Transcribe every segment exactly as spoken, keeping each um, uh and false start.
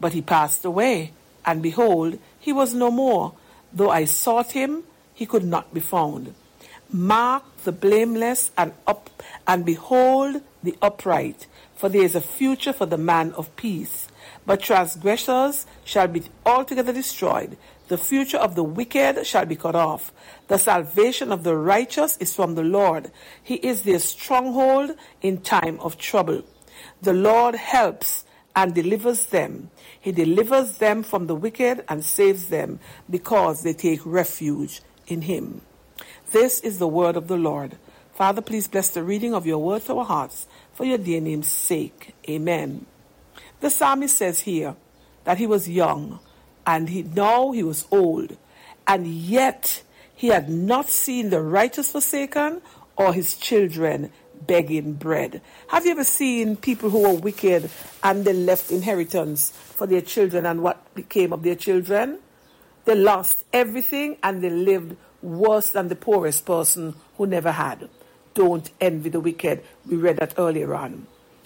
But he passed away, and behold, he was no more. Though I sought him, he could not be found. Mark the blameless and up, and behold the upright, for there is a future for the man of peace. But transgressors shall be altogether destroyed. The future of the wicked shall be cut off. The salvation of the righteous is from the Lord. He is their stronghold in time of trouble. The Lord helps and delivers them. He delivers them from the wicked and saves them, because they take refuge in him. This is the word of the Lord. Father, please bless the reading of your word to our hearts, for your dear name's sake. Amen. The psalmist says here that he was young, and he now he was old, and yet he had not seen the righteous forsaken or his children begging bread. Have you ever seen people who were wicked and they left inheritance for their children, and what became of their children? They lost everything and they lived worse than the poorest person who never had. Don't envy the wicked. We read that earlier on.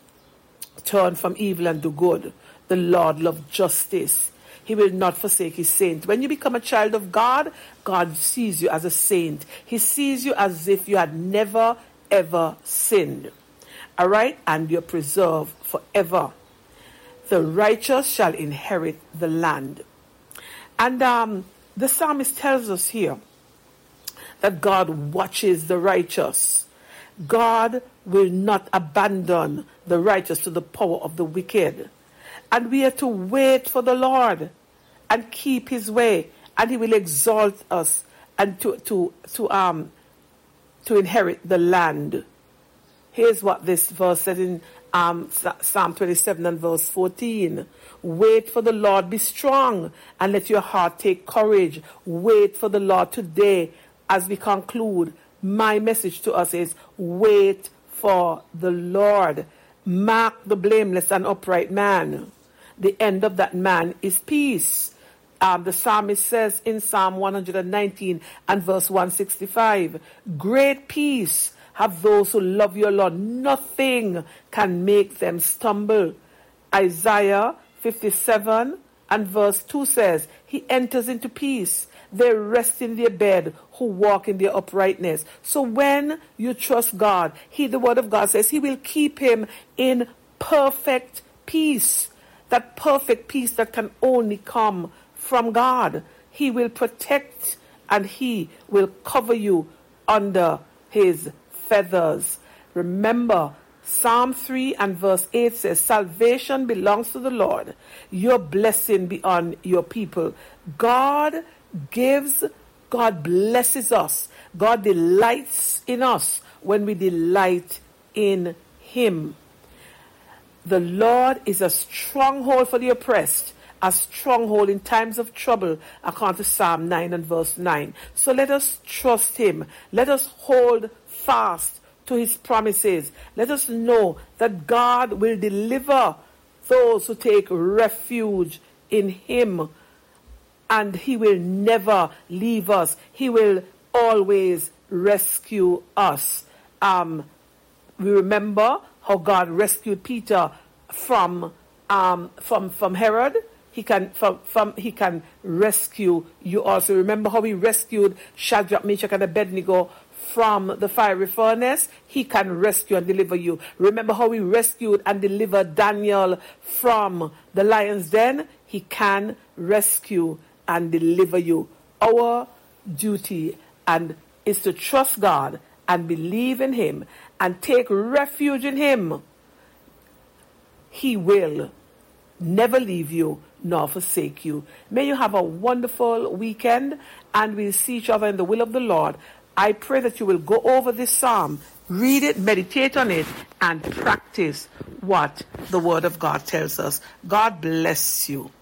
Turn from evil and do good. The Lord loves justice. He will not forsake his saint. When you become a child of God, God sees you as a saint. He sees you as if you had never, ever sinned. All right? And you're preserved forever. The righteous shall inherit the land. And um, the psalmist tells us here that God watches the righteous. God will not abandon the righteous to the power of the wicked. And we are to wait for the Lord and keep his way, and he will exalt us and to to to um to inherit the land. Here's what this verse said in um, Psalm twenty-seven and verse fourteen. Wait for the Lord, be strong, and let your heart take courage. Wait for the Lord today. As we conclude, my message to us is, wait for the Lord. Mark the blameless and upright man. The end of that man is peace. Um, the psalmist says in Psalm one nineteen and verse one sixty-five, great peace have those who love your Lord. Nothing can make them stumble. Isaiah fifty-seven and verse two says, he enters into peace. They rest in their bed who walk in their uprightness. So when you trust God, he, the word of God says, he will keep him in perfect peace. That perfect peace that can only come from God. He will protect and he will cover you under his feathers. Remember, Psalm three and verse eight says, salvation belongs to the Lord. Your blessing be on your people. God gives, God blesses us. God delights in us when we delight in him. The Lord is a stronghold for the oppressed, a stronghold in times of trouble, according to Psalm nine and verse nine. So let us trust him. Let us hold fast to his promises. Let us know that God will deliver those who take refuge in him. And he will never leave us. He will always rescue us. Um, we remember how God rescued Peter from um, from from Herod. He can from, from he can rescue you also. Remember how he rescued Shadrach, Meshach, and Abednego from the fiery furnace? He can rescue and deliver you. Remember how he rescued and delivered Daniel from the lion's den? He can rescue and deliver you. Our duty and is to trust God and believe in him and take refuge in him. He will never leave you nor forsake you. May you have a wonderful weekend, and we'll see each other in the will of the Lord. I pray that you will go over this psalm, read it, meditate on it, and practice what the word of God tells us. God bless you.